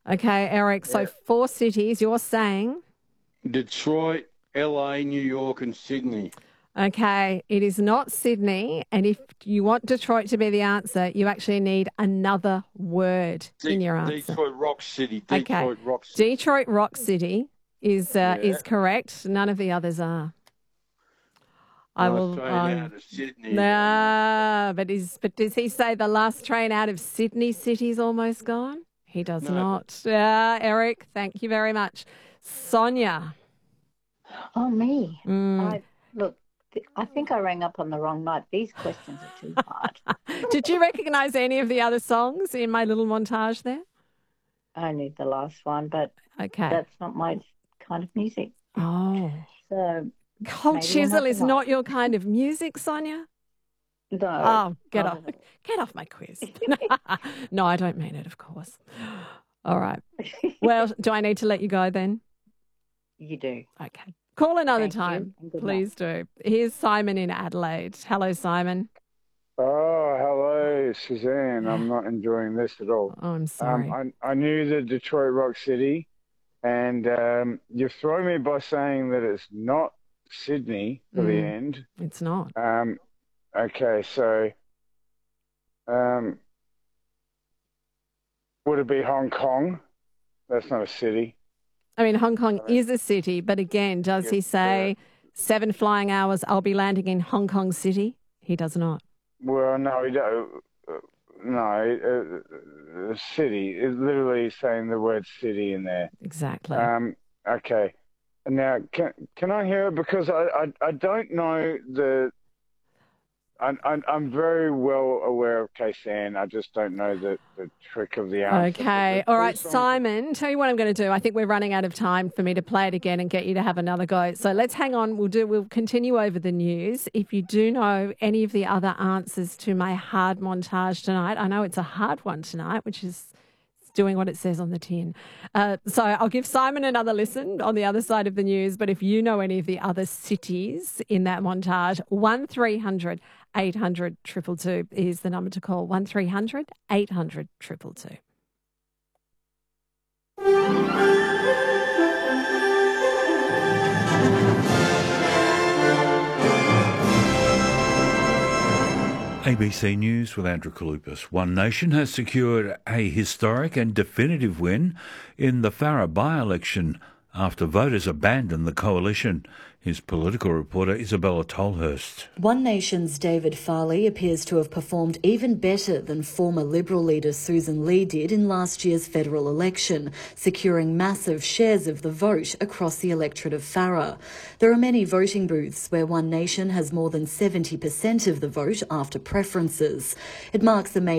Okay, Eric, so 4 cities, you're saying? Detroit, LA, New York, and Sydney. Okay, it is not Sydney. And if you want Detroit to be the answer, you actually need another word in your answer. Detroit Rock City. Okay, Detroit Rock City. Detroit Rock City is correct. None of the others are. I will. Train out of Sydney. Nah, but does he say the last train out of Sydney City's almost gone? He does not. Eric, thank you very much. Sonia. Oh, me. Look, I think I rang up on the wrong night. These questions are too hard. Did you recognise any of the other songs in my little montage there? I knew the last one, but okay, that's not my kind of music. Oh. So Cold Chisel is not your kind of music, Sonia? No. Oh, get off my quiz. No, I don't mean it, of course. All right. Well, do I need to let you go then? You do. Okay. Call another time. You, please do. Here's Simon in Adelaide. Hello, Simon. Oh, hello, Suzanne. I'm not enjoying this at all. Oh, I'm sorry. I knew the Detroit Rock City, and you've thrown me by saying that it's not Sydney for the end. It's not. Okay, so would it be Hong Kong? That's not a city. I mean, Hong Kong is a city, but again, does he say 7 flying hours, I'll be landing in Hong Kong City? He does not. Well, no, city is literally saying the word city in there. Exactly. Okay. Now, can I hear it? Because I don't know I'm very well aware of Kaysan. I just don't know the trick of the answer. Okay. All right, Simon, tell you what I'm going to do. I think we're running out of time for me to play it again and get you to have another go. So let's hang on. We'll continue over the news. If you do know any of the other answers to my hard montage tonight, I know it's a hard one tonight, which is doing what it says on the tin. So I'll give Simon another listen on the other side of the news. But if you know any of the other cities in that montage, 1300 800 222 is the number to call. 1300 800 222. ABC News with Andrew Kalupas. One Nation has secured a historic and definitive win in the Farrer by-election after voters abandoned the coalition. Here's political reporter Isabella Tolhurst. One Nation's David Farley appears to have performed even better than former Liberal leader Susan Lee did in last year's federal election, securing massive shares of the vote across the electorate of Farrer. There are many voting booths where One Nation has more than 70% of the vote after preferences. It marks a major